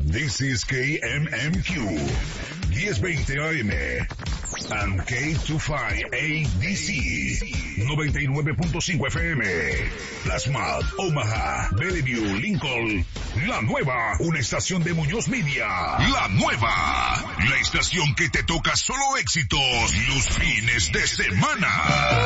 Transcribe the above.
This is KMMQ 1020 AM and K25ADC 99.5 FM. Plasma, Omaha, Bellevue, Lincoln. La Nueva, una estación de Muñoz Media. La Nueva, la estación que te toca solo éxitos los fines de semana.